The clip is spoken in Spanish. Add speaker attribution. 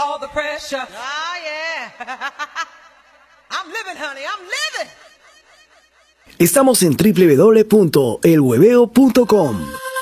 Speaker 1: all the pressure. Ah, yeah. I'm living, honey, I'm living.
Speaker 2: Estamos en www.elhueveo.com.